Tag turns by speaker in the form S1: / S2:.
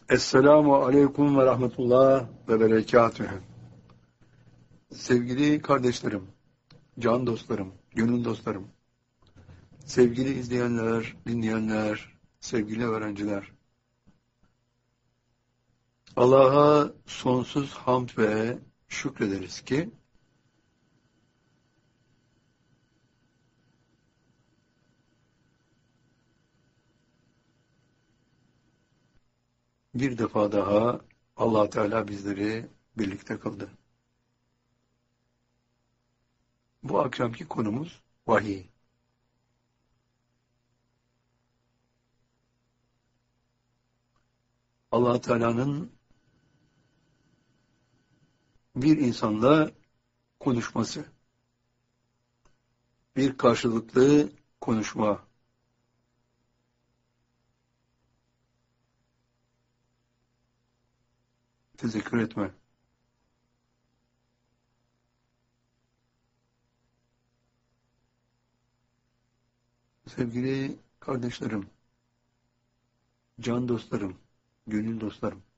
S1: Esselamu aleyküm ve rahmetullah ve berekatühü. Sevgili kardeşlerim, can dostlarım, gönül dostlarım, sevgili izleyenler, dinleyenler, sevgili öğrenciler. Allah'a sonsuz hamd ve şükrederiz ki bir defa daha Allah Teala bizleri birlikte kıldı. Bu akşamki konumuz vahiy. Allah Teala'nın bir insanla konuşması, bir karşılıklı konuşma, tezekkür etme. Sevgili kardeşlerim, can dostlarım, gönül dostlarım.